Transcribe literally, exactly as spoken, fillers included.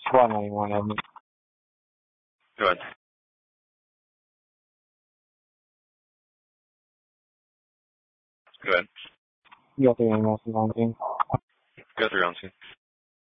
one nine one. Go ahead. Go ahead. Go through your emails, Valentine. Go through, Valentine.